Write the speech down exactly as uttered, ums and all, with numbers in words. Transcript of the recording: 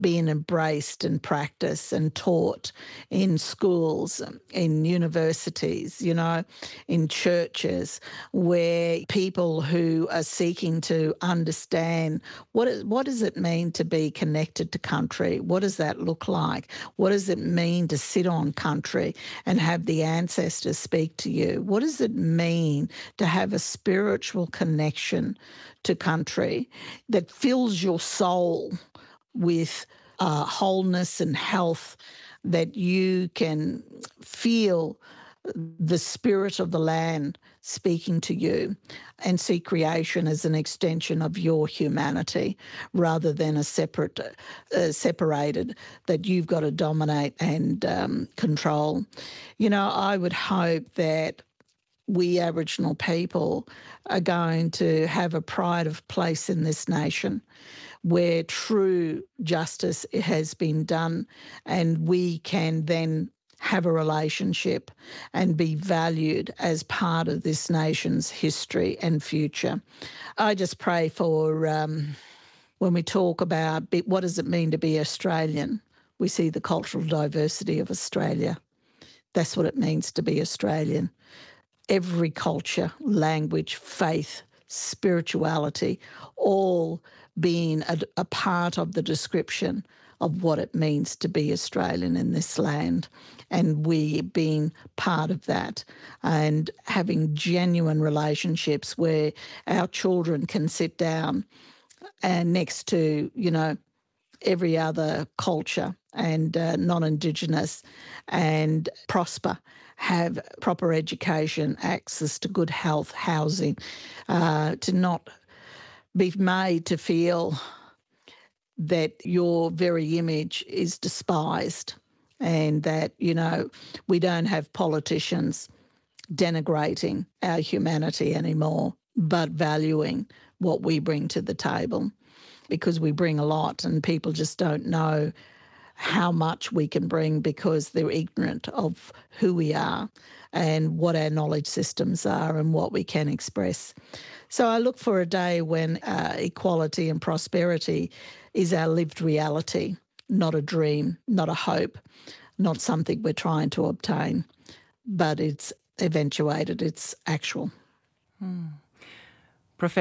being embraced and practiced and taught in schools, in universities, you know, in churches, where people who are seeking to understand what is, what does it mean to be connected to country? What does that look like? What does it mean to sit on country and have the ancestors speak to you? What does it mean to have a spiritual connection to country that fills your soul with uh, wholeness and health, that you can feel the spirit of the land speaking to you, and see creation as an extension of your humanity rather than a separate, uh, separated, that you've got to dominate and um, control. You know, I would hope that we Aboriginal people are going to have a pride of place in this nation where true justice has been done, and we can then have a relationship and be valued as part of this nation's history and future. I just pray for, um, when we talk about what does it mean to be Australian, we see the cultural diversity of Australia. That's what it means to be Australian. Every culture, language, faith, spirituality, all being a, a part of the description of what it means to be Australian in this land, and we being part of that and having genuine relationships where our children can sit down and next to, you know, every other culture and uh, non-Indigenous and prosper, have proper education, access to good health, housing, uh, to not be made to feel that your very image is despised, and that, you know, we don't have politicians denigrating our humanity anymore, but valuing what we bring to the table, because we bring a lot and people just don't know how much we can bring because they're ignorant of who we are and what our knowledge systems are and what we can express. So I look for a day when uh, equality and prosperity is our lived reality, not a dream, not a hope, not something we're trying to obtain, but it's eventuated, it's actual. Mm.